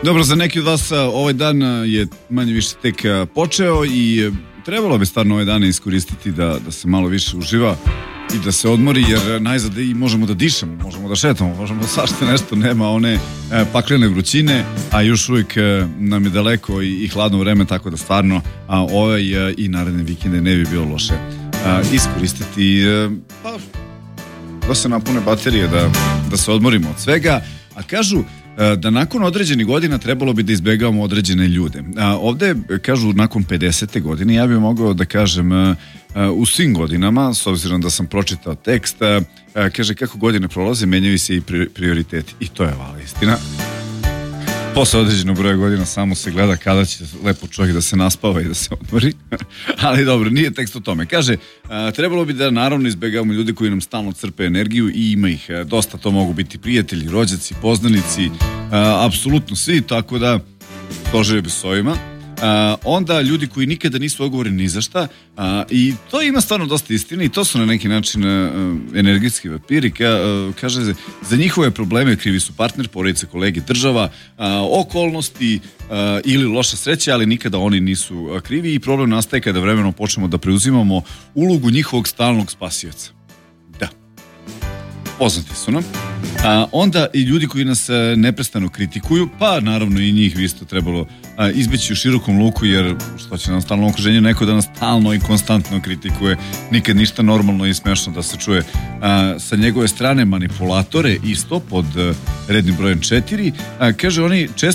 Dobro, za neki od vas ovaj dan je manje više tek počeo i trebalo bi stvarno ove dane iskoristiti da se malo više uživa i da se odmori, jer najzad i možemo da dišemo, možemo da šetamo, možemo da svašta nešto, nema one paklene vrućine, a još uvijek nam je daleko i hladno vreme, tako da stvarno ovaj i naredne vikende ne bi bilo loše iskoristiti da se napune baterije, da se odmorimo od svega. A kažu da nakon određenih godina trebalo bi da izbegavamo određene ljude. Ovde kažu nakon 50. godine, ja bih mogao da kažem u svim godinama, s obzirom da sam pročitao tekst, kaže kako godine prolaze, menjaju se i prioriteti. I to je vala istina. Posle određenog broja godina samo se gleda kada će lepo čovjek da se naspava i da se odmori. Ali dobro, nije tekst o tome. Kaže, trebalo bi da naravno izbegavamo ljude koji nam stalno crpe energiju i ima ih dosta. To mogu biti prijatelji, rođaci, poznanici, apsolutno svi, tako da složio bi s ovima. Onda ljudi koji nikada nisu odgovorni ni za šta, i to ima stvarno dosta istine i to su na neki način energetski vampiri. Kaže, za njihove probleme krivi su partner, porodice, kolege, država, okolnosti ili loša sreća, ali nikada oni nisu krivi i problem nastaje kada vremenom počnemo da preuzimamo ulogu njihovog stalnog spasioca. Da, poznati su nam. Onda i ljudi koji nas neprestano kritikuju, pa naravno i njih bi isto trebalo izbeći u širokom luku, jer što će nam stalno okruženje neko da nas stalno i konstantno kritikuje, nikad ništa normalno i smešno da se čuje. Sa njegove strane manipulatore isto pod rednim brojem 4, kaže oni često